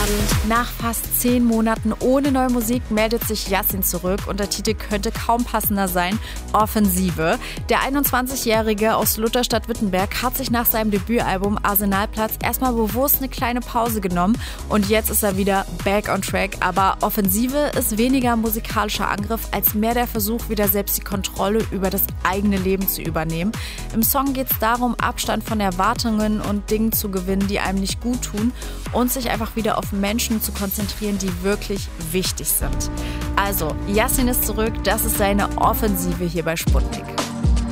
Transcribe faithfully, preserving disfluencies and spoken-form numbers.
Nach fast zehn Monaten ohne neue Musik meldet sich Yassin zurück und der Titel könnte kaum passender sein: Offensive. Der einundzwanzigjährige aus Lutherstadt-Wittenberg hat sich nach seinem Debütalbum Arsenalplatz erstmal bewusst eine kleine Pause genommen und jetzt ist er wieder back on track. Aber Offensive ist weniger musikalischer Angriff als mehr der Versuch, wieder selbst die Kontrolle über das eigene Leben zu übernehmen. Im Song geht es darum, Abstand von Erwartungen und Dingen zu gewinnen, die einem nicht gut tun und sich einfach wieder auf Menschen zu konzentrieren, die wirklich wichtig sind. Also, Yassin ist zurück, das ist seine Offensive hier bei Sputnik.